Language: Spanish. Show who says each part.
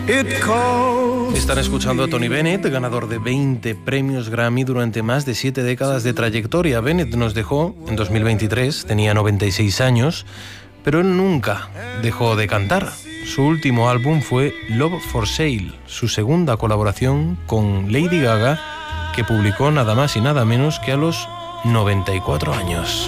Speaker 1: Están escuchando a Tony Bennett, ganador de 20 premios Grammy durante más de 7 décadas de trayectoria. Bennett nos dejó en 2023, tenía 96 años, pero él nunca dejó de cantar. Su último álbum fue Love for Sale, su segunda colaboración con Lady Gaga, que publicó nada más y nada menos que a los 94 años.